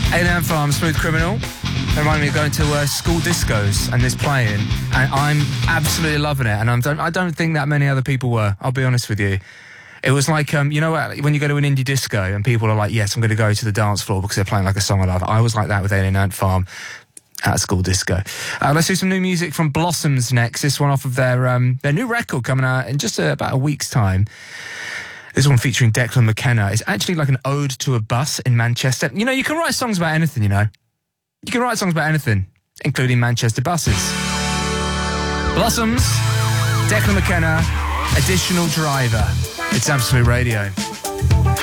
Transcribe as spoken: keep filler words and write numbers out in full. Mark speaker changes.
Speaker 1: Alien Farm, Smooth Criminal. They remind me of going to uh, school discos and this playing, and I'm absolutely loving it. And I don't, I don't think that many other people were. I'll be honest with you. It was like, um, you know, when you go to an indie disco and people are like, "Yes, I'm going to go to the dance floor because they're playing like a song I love." I was like that with Alien Ant Farm at a school disco. Uh, let's do some new music from Blossoms next. This one off of their um, their new record coming out in just uh, about a week's time. This one featuring Declan McKenna. It's actually like an ode to a bus in Manchester. You know, you can write songs about anything, you know. You can write songs about anything, including Manchester buses. Blossoms, Declan McKenna, Additional Driver. It's Absolute Radio.